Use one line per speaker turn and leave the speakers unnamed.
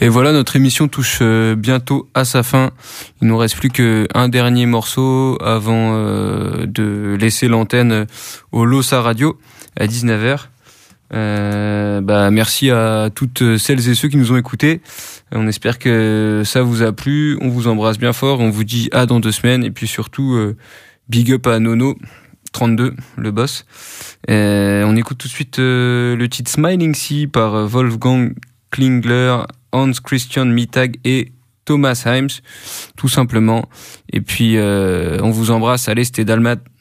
Et voilà, notre émission touche bientôt à sa fin. Il nous reste plus qu'un dernier morceau avant de laisser l'antenne au Losa Radio à 19h. Merci à toutes celles et ceux qui nous ont écoutés. On espère que ça vous a plu. On vous embrasse bien fort. On vous dit à dans 2 semaines. Et puis surtout, big up à Nono 32, le boss. On écoute tout de suite le titre Smiling Sea par Wolfgang Klingler, Hans Christian Mittag et Thomas Himes, tout simplement. Et puis on vous embrasse. Allez, c'était Dalmat.